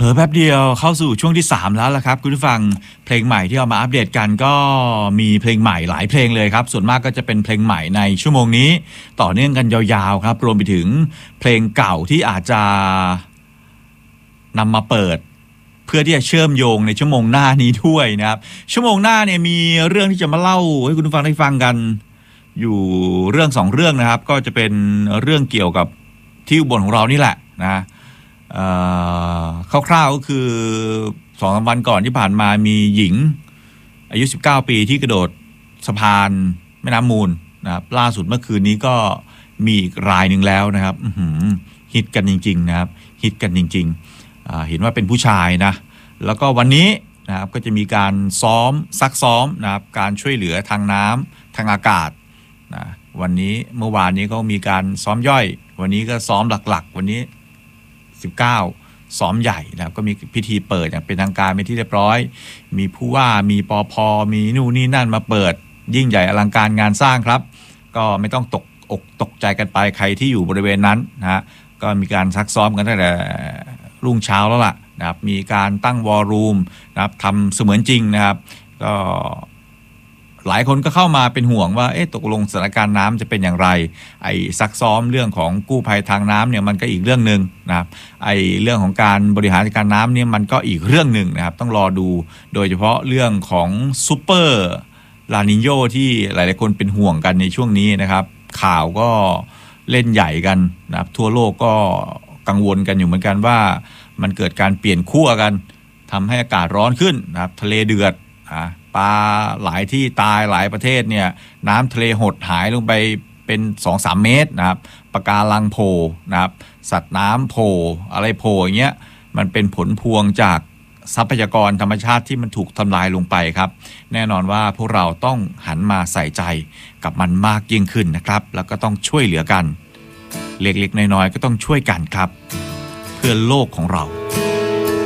อแป๊บเดียวเข้าสู่ช่วงที่3แล้วล่ะครับคุณผู้ฟังเพลงใหม่ที่เอามาอัปเดตกันก็มีเพลงใหม่หลายเพลงเลยครับส่วนมากก็จะเป็นเพลงใหม่ในชั่วโมงนี้ต่อเนื่องกันยาวๆครับรวมไปถึงเพลงเก่าที่อาจจะนำมาเปิดเพื่อที่จะเชื่อมโยงในชั่วโมงหน้านี้ด้วยนะครับชั่วโมงหน้าเนี่ยมีเรื่องที่จะมาเล่าให้คุณผู้ฟังได้ฟังกันอยู่เรื่อง2เรื่องนะครับก็จะเป็นเรื่องเกี่ยวกับที่อุบลของเรานี่แหละนะคร่าวๆก็คือ2-3 วันก่อนที่ผ่านมามีหญิงอายุ19 ปีที่กระโดดสะพานแม่น้ำมูลนะครับล่าสุดเมื่อคืนนี้ก็มีอีกรายหนึ่งแล้วนะครับฮิตกันจริงๆนะครับฮิตกันจริงๆเห็นว่าเป็นผู้ชายนะแล้วก็วันนี้นะครับก็จะมีการซักซ้อมนะครับการช่วยเหลือทางน้ำทางอากาศนะวันนี้เมื่อวานนี้ก็มีการซ้อมย่อยวันนี้ก็ซ้อมหลักๆวันนี้19ซ้อมใหญ่นะครับก็มีพิธีเปิดอย่างเป็นทางการเป็นที่เรียบร้อยมีผู้ว่ามีปภมีนู่นนี่นั่นมาเปิดยิ่งใหญ่อลังการงานสร้างครับก็ไม่ต้องตกใจกันไปใครที่อยู่บริเวณนั้นนะฮะก็มีการซักซ้อมกันตั้งแต่รุ่งเช้าแล้วล่ะนะครับมีการตั้งวอลลุ่มนะครับทำเสมือนจริงนะครับก็หลายคนก็เข้ามาเป็นห่วงว่าตกลงสถานการณ์น้ำจะเป็นอย่างไรไอ้ซักซ้อมเรื่องของกู้ภัยทางน้ำเนี่ยมันก็อีกเรื่องนึงนะครับไอ้เรื่องของการบริหารจัดการน้ำเนี่ยมันก็อีกเรื่องนึงนะครับต้องรอดูโดยเฉพาะเรื่องของซูเปอร์ลานิโญที่หลายๆคนเป็นห่วงกันในช่วงนี้นะครับข่าวก็เล่นใหญ่กันนะครับทั่วโลกก็กังวลกันอยู่เหมือนกันว่ามันเกิดการเปลี่ยนขั้วกันทำให้อากาศร้อนขึ้นนะครับทะเลเดือดปลาหลายที่ตายหลายประเทศเนี่ยน้ำทะเลหดหายลงไปเป็น 2-3 เมตรนะครับปะการังโผล่นะครับสัตว์น้ำโผล่อะไรโผล่อย่างเงี้ยมันเป็นผลพวงจากทรัพยากรธรรมชาติที่มันถูกทำลายลงไปครับแน่นอนว่าพวกเราต้องหันมาใส่ใจกับมันมากยิ่งขึ้นนะครับแล้วก็ต้องช่วยเหลือกันเล็กๆน้อยๆก็ต้องช่วยกันครับเพื่อโลกของเรา